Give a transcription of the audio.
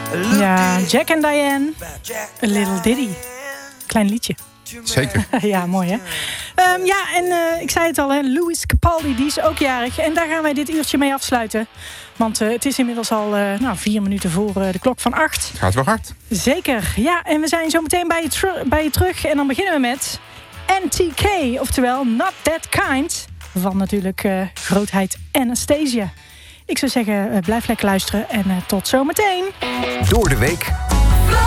Ja, Jack and Diane, A Little Ditty. Klein liedje. Zeker. Ja, mooi hè. Ik zei het al, hè, Louis Capaldi, die is ook jarig. En daar gaan wij dit uurtje mee afsluiten. Want het is inmiddels al 4 minuten voor de klok van 8. Gaat wel hard. Zeker, ja. En we zijn zo meteen bij je terug. En dan beginnen we met NTK, oftewel Not That Kind. Van natuurlijk grootheid Anastasia. Ik zou zeggen, blijf lekker luisteren en tot zometeen. Door de week